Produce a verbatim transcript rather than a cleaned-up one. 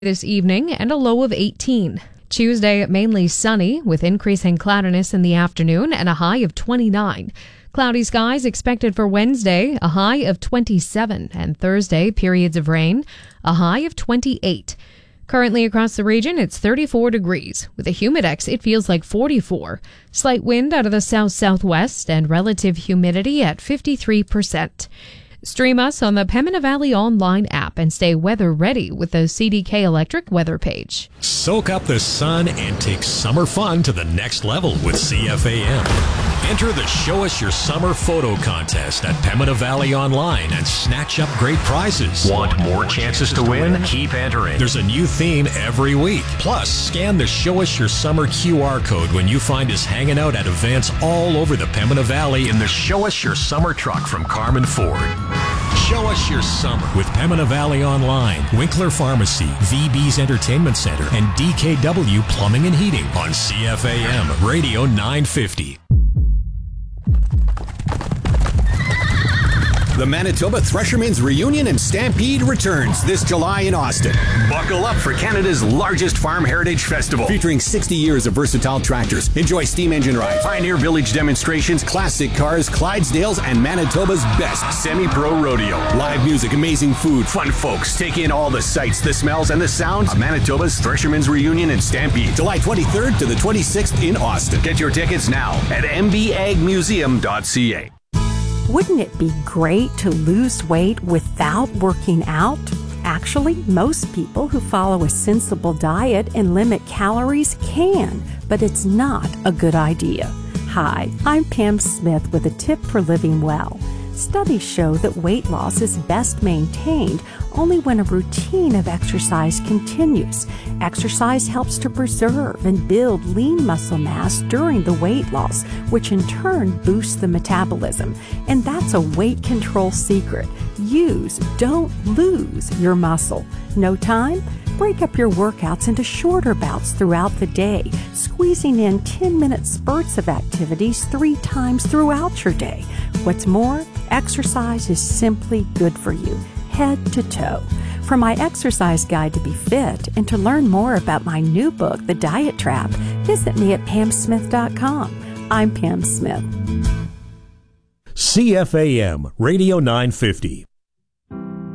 this evening and a low of eighteen. Tuesday, mainly sunny with increasing cloudiness in the afternoon and a high of twenty-nine. Cloudy skies expected for Wednesday, a high of twenty-seven, and Thursday, periods of rain, a high of twenty-eight. Currently across the region, it's thirty-four degrees. With a humidex, it feels like forty-four. Slight wind out of the south-southwest and relative humidity at fifty-three percent. Stream us on the Pembina Valley Online app and stay weather ready with the C D K Electric weather page. Soak up the sun and take summer fun to the next level with C F A M. Enter the Show Us Your Summer photo contest at Pembina Valley Online and snatch up great prizes. Want more chances to win? Keep entering. There's a new theme every week. Plus, scan the Show Us Your Summer Q R code when you find us hanging out at events all over the Pembina Valley in the Show Us Your Summer truck from Carmen Ford. Show Us Your Summer with Pembina Valley Online, Winkler Pharmacy, V B's Entertainment Center, and D K W Plumbing and Heating on C F A M Radio nine fifty. The Manitoba Threshermen's Reunion and Stampede returns this July in Austin. Buckle up for Canada's largest farm heritage festival. Featuring sixty years of versatile tractors. Enjoy steam engine rides, Pioneer Village demonstrations, classic cars, Clydesdales, and Manitoba's best semi-pro rodeo. Live music, amazing food. Fun folks take in all the sights, the smells, and the sounds of Manitoba's Threshermen's Reunion and Stampede. July twenty-third to the twenty-sixth in Austin. Get your tickets now at m b ag museum dot c a. Wouldn't it be great to lose weight without working out? Actually, most people who follow a sensible diet and limit calories can, but it's not a good idea. Hi, I'm Pam Smith with a tip for living well. Studies show that weight loss is best maintained only when a routine of exercise continues. Exercise helps to preserve and build lean muscle mass during the weight loss, which in turn boosts the metabolism. And that's a weight control secret. Use, don't lose your muscle. No time? Break up your workouts into shorter bouts throughout the day, squeezing in ten-minute spurts of activities three times throughout your day. What's more, exercise is simply good for you, head to toe. For my exercise guide to be fit and to learn more about my new book, The Diet Trap, visit me at pam smith dot com. I'm Pam Smith. C F A M Radio nine fifty.